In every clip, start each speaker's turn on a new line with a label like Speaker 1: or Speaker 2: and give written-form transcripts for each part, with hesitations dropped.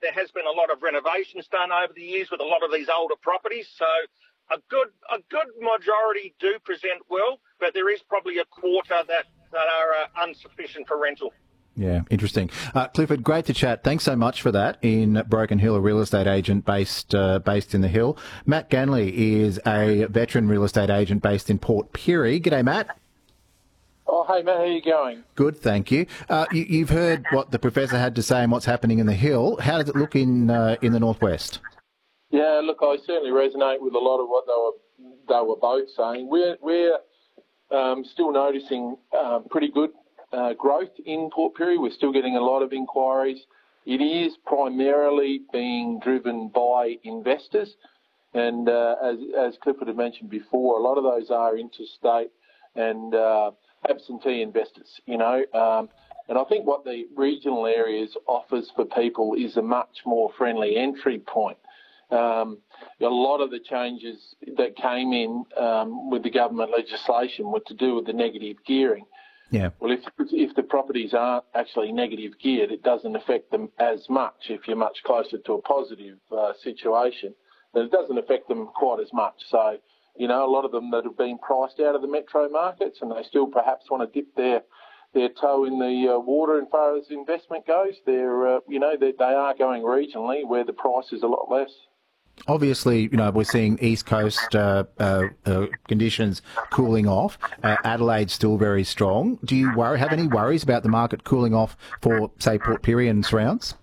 Speaker 1: there has been a lot of renovations done over the years with a lot of these older properties. So a good majority do present well, but there is probably a quarter that are insufficient for rental.
Speaker 2: Yeah, interesting. Clifford, great to chat. Thanks so much for that. In Broken Hill, a real estate agent based in the Hill. Matt Ganley is a veteran real estate agent based in Port Pirie. G'day, Matt.
Speaker 3: Oh, hey, Matt, how are you going?
Speaker 2: Good, thank you. You've heard what the professor had to say and what's happening in the Hill. How does it look in the northwest?
Speaker 3: Yeah, look, I certainly resonate with a lot of what they were both saying. We're still noticing pretty good growth in Port Pirie. We're still getting a lot of inquiries. It is primarily being driven by investors, and as Clifford had mentioned before, a lot of those are interstate and absentee investors, and I think what the regional areas offers for people is a much more friendly entry point. A lot of the changes that came in with the government legislation were to do with the negative gearing.
Speaker 2: Yeah.
Speaker 3: Well, if the properties aren't actually negative geared, it doesn't affect them as much. If you're much closer to a positive situation, then it doesn't affect them quite as much. So, a lot of them that have been priced out of the metro markets and they still perhaps want to dip their toe in the water as far as investment goes, they are going regionally where the price is a lot less.
Speaker 2: Obviously, we're seeing East Coast conditions cooling off. Adelaide's still very strong. Do you have any worries about the market cooling off for, say, Port Pirie and surrounds?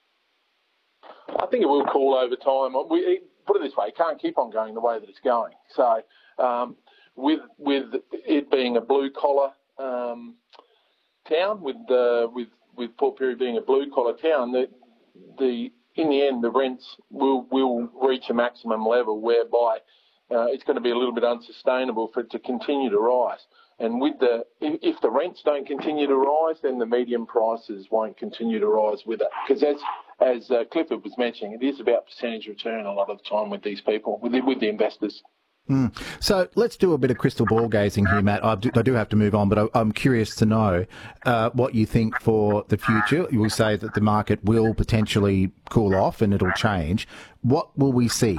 Speaker 3: I think it will cool over time. Put it this way, it can't keep on going the way that it's going. So with it being a blue-collar town, with Port Pirie being a blue-collar town, in the end, the rents will reach a maximum level whereby it's going to be a little bit unsustainable for it to continue to rise. And if the rents don't continue to rise, then the median prices won't continue to rise with it. Because as Clifford was mentioning, it is about percentage return a lot of the time with these people, with the investors.
Speaker 2: So let's do a bit of crystal ball gazing here, Matt. I do have to move on, but I'm curious to know what you think for the future. You will say that the market will potentially cool off and it'll change. What will we see?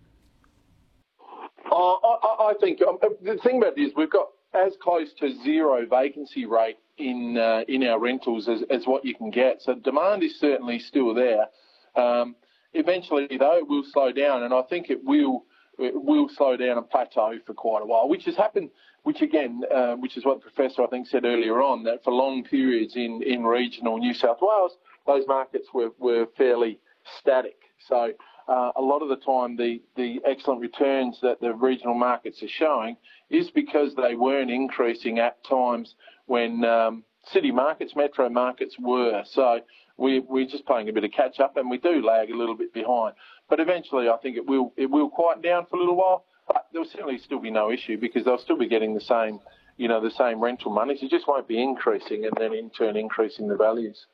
Speaker 3: I think the thing about it is we've got as close to zero vacancy rate in our rentals as what you can get. So demand is certainly still there. Eventually, though, it will slow down, and I think it will slow down and plateau for quite a while, which has happened, which is what the professor, I think, said earlier on, that for long periods in regional New South Wales, those markets were fairly static. So a lot of the time, the excellent returns that the regional markets are showing is because they weren't increasing at times when city markets, metro markets were. So we're just playing a bit of catch up, and we do lag a little bit behind. But eventually, I think it will quieten down for a little while. But there will certainly still be no issue because they'll still be getting the same rental monies. It just won't be increasing, and then in turn increasing the values.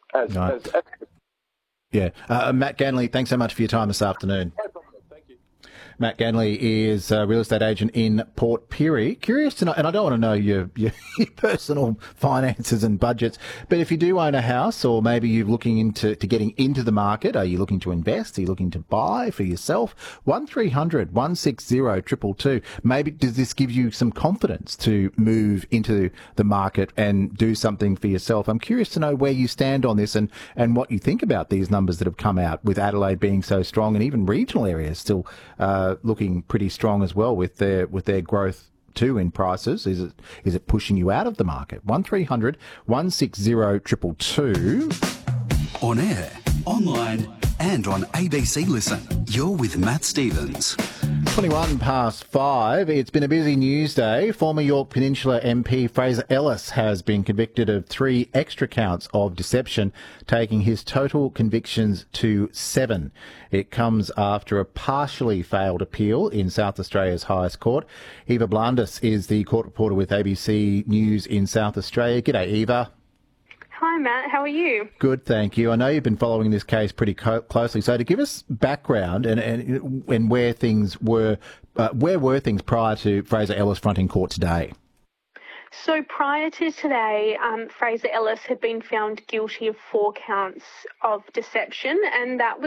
Speaker 2: Yeah, Matt Ganley, thanks so much for your time this afternoon.
Speaker 3: No problem. Thank you.
Speaker 2: Matt Ganley is a real estate agent in Port Pirie. Curious to know, and I don't want to know your personal finances and budgets, but if you do own a house or maybe you're looking into getting into the market, are you looking to invest? Are you looking to buy for yourself? 1300 160 222. Maybe does this give you some confidence to move into the market and do something for yourself? I'm curious to know where you stand on this and what you think about these numbers that have come out with Adelaide being so strong and even regional areas still looking pretty strong as well with their growth too in prices. Is it pushing you out of the market? 1300 160 222.
Speaker 4: On air, online and on ABC Listen. You're with Matt Stevens.
Speaker 2: 21 past 5. It's been a busy news day. Former York Peninsula MP Fraser Ellis has been convicted of 3 extra counts of deception, taking his total convictions to 7. It comes after a partially failed appeal in South Australia's highest court. Eva Blandis is the court reporter with ABC News in South Australia. G'day, Eva.
Speaker 5: Hi, Matt. How are you?
Speaker 2: Good, thank you. I know you've been following this case pretty closely. So to give us background and where things were, where were things prior to Fraser Ellis fronting court today?
Speaker 5: So prior to today, Fraser Ellis had been found guilty of 4 counts of deception, and that was